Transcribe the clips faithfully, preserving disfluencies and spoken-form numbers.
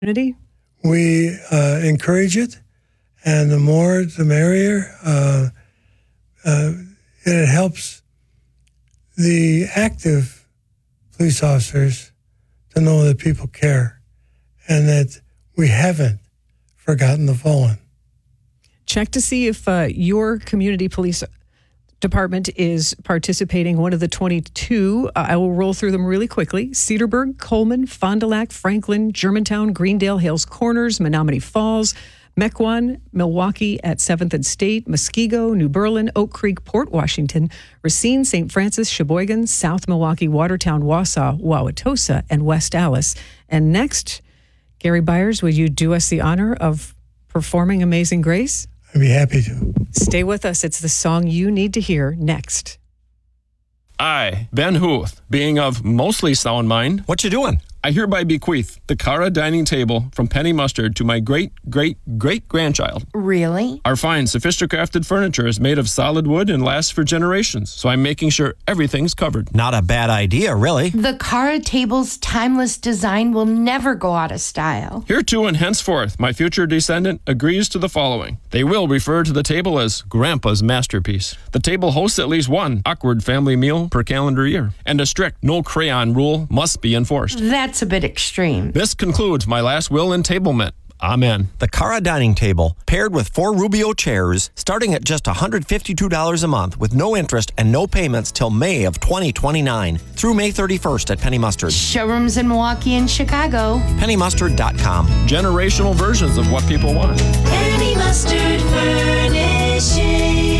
community? We uh, encourage it, and the more, the merrier. Uh, uh, and it helps the active police officers to know that people care and that we haven't forgotten the fallen. Check to see if uh, your community police department is participating. One of the twenty-two, uh, I will roll through them really quickly. Cedarburg, Coleman, Fond du Lac, Franklin, Germantown, Greendale, Hales Corners, Menominee Falls, Mequon, Milwaukee at seventh and State, Muskego, New Berlin, Oak Creek, Port Washington, Racine, Saint Francis, Sheboygan, South Milwaukee, Watertown, Wausau, Wauwatosa, and West Allis. And next, Gary Byers, will you do us the honor of performing Amazing Grace? I'd be happy to. Stay with us. It's the song you need to hear next. I, Ben Huth, being of mostly sound mind. What you doing? I hereby bequeath the Cara dining table from Penny Mustard to my great-great-great-grandchild. Really? Our fine, sophisticated furniture is made of solid wood and lasts for generations, so I'm making sure everything's covered. Not a bad idea, really. The Cara table's timeless design will never go out of style. Hereto and henceforth, my future descendant agrees to the following. They will refer to the table as Grandpa's masterpiece. The table hosts at least one awkward family meal per calendar year, and a strict no crayon rule must be enforced. That's a bit extreme. This concludes my last will and tablement. Amen. The Cara dining table, paired with four Rubio chairs, starting at just one hundred fifty-two dollars a month with no interest and no payments till May of twenty twenty-nine through May thirty-first at Penny Mustard. Showrooms in Milwaukee and Chicago. penny mustard dot com. Generational versions of what people want. Penny Mustard Furnishing.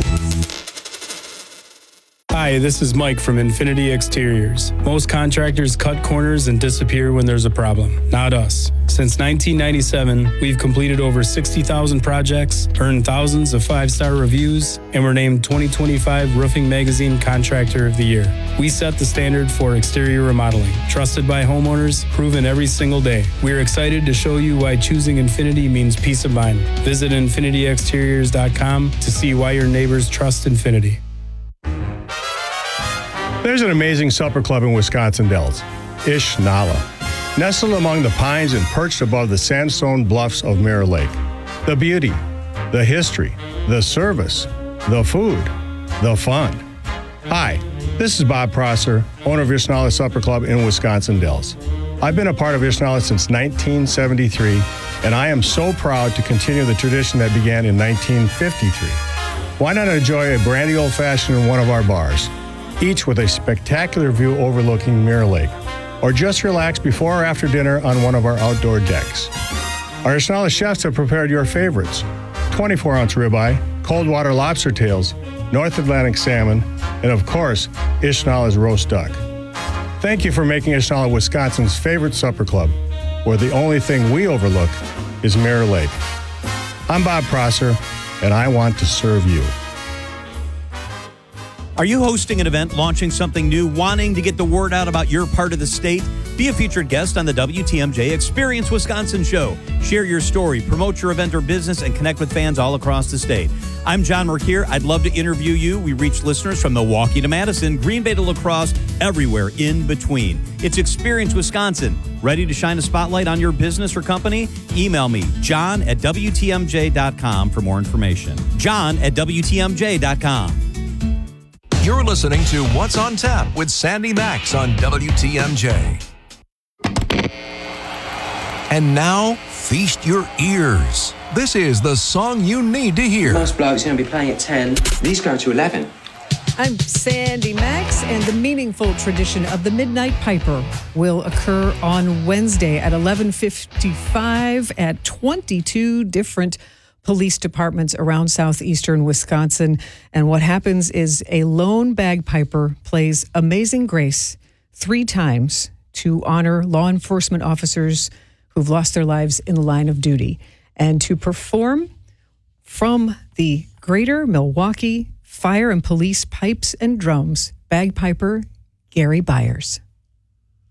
Hi, this is Mike from Infinity Exteriors. Most contractors cut corners and disappear when there's a problem. Not us. Since nineteen ninety-seven, we've completed over sixty thousand projects, earned thousands of five-star reviews, and were named twenty twenty-five Roofing Magazine Contractor of the Year. We set the standard for exterior remodeling. Trusted by homeowners, proven every single day. We're excited to show you why choosing Infinity means peace of mind. Visit infinity exteriors dot com to see why your neighbors trust Infinity. There's an amazing supper club in Wisconsin Dells, Ish Nala, nestled among the pines and perched above the sandstone bluffs of Mirror Lake. The beauty, the history, the service, the food, the fun. Hi, this is Bob Prosser, owner of Ish Nala Supper Club in Wisconsin Dells. I've been a part of Ish Nala since nineteen seventy-three, and I am so proud to continue the tradition that began in nineteen fifty-three. Why not enjoy a brandy old-fashioned in one of our bars? Each with a spectacular view overlooking Mirror Lake, or just relax before or after dinner on one of our outdoor decks. Our Ish Nala chefs have prepared your favorites: twenty-four ounce ribeye, cold water lobster tails, North Atlantic salmon, and of course, Ish Nala's roast duck. Thank you for making Ish Nala Wisconsin's favorite supper club, where the only thing we overlook is Mirror Lake. I'm Bob Prosser, and I want to serve you. Are you hosting an event, launching something new, wanting to get the word out about your part of the state? Be a featured guest on the W T M J Experience Wisconsin show. Share your story, promote your event or business, and connect with fans all across the state. I'm John Merkier. I'd love to interview you. We reach listeners from Milwaukee to Madison, Green Bay to La Crosse, everywhere in between. It's Experience Wisconsin. Ready to shine a spotlight on your business or company? Email me, john at W T M J dot com for more information. John at W T M J dot com. You're listening to What's on Tap with Sandy Max on W T M J. And now, feast your ears. This is the song you need to hear. Most blokes are going to be playing at ten. These go to eleven. I'm Sandy Max, and the meaningful tradition of the Midnight Piper will occur on Wednesday at eleven fifty-five at twenty-two different police departments around southeastern Wisconsin. And what happens is a lone bagpiper plays Amazing Grace three times to honor law enforcement officers who've lost their lives in the line of duty. And to perform from the Greater Milwaukee Fire and Police Pipes and Drums, bagpiper Gary Byers.